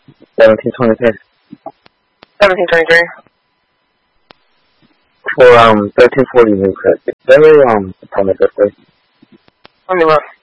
1723. 1723. For 1340 New Crest. Very Thomas birthday. Let me look.